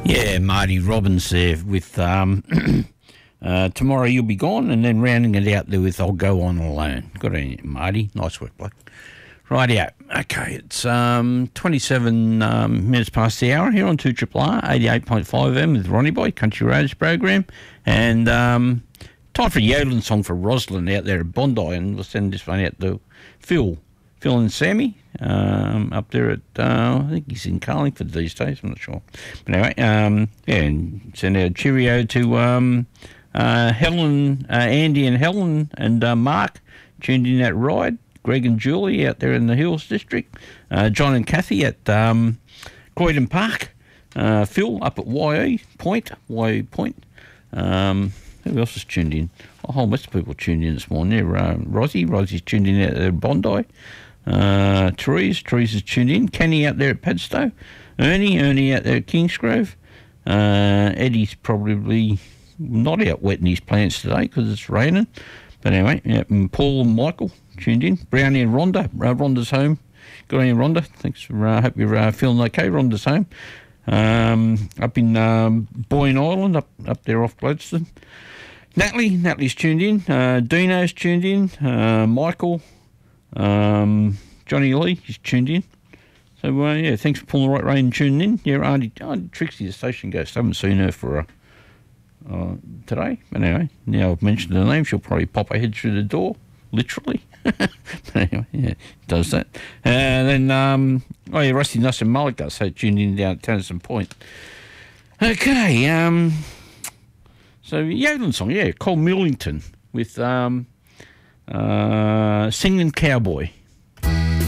Yeah, Marty Robbins there with Tomorrow You'll Be Gone, and then rounding it out there with I'll Go On Alone. Good on you, Marty. Nice work, bloke. Rightio. Okay, it's 27 minutes past the hour here on 2RRR, 88.5 M with Ronnie Boy, Country Roads program. And time for a yodeling song for Rosalind out there at Bondi, and we'll send this one out to Phil and Sammy up there at, I think he's in Carlingford these days, I'm not sure. But anyway, and send out a cheerio to Helen, Andy and Helen and Mark tuned in that ride. Greg and Julie out there in the Hills District. John and Kathy at Croydon Park. Phil up at YE Point. Who else is tuned in? A whole bunch of people tuned in this morning. There, Rossie's tuned in out there at Bondi. Therese is tuned in. Kenny out there at Padstow. Ernie out there at Kingsgrove. Eddie's probably not out wetting his plants today because it's raining. But anyway, yeah, and Paul and Michael tuned in. Brownie and Rhonda. Rhonda's home. Good on you, Rhonda. Thanks. Hope you're feeling okay. Rhonda's home. Up in Boyne Island, up there off Gladstone. Natalie's tuned in. Dino's tuned in. Michael. Johnny Lee is tuned in. So, yeah, thanks for pulling the right rein and tuning in. Yeah, Auntie Trixie, the station ghost. I haven't seen her for today. But anyway, now I've mentioned her name, she'll probably pop her head through the door, literally. But anyway, yeah, does that. And then, Rusty Nuss and Mulligan, so tuned in down at Tennyson Point. Okay, so yodeling song, yeah, Cole Millington with Singing Cowboy.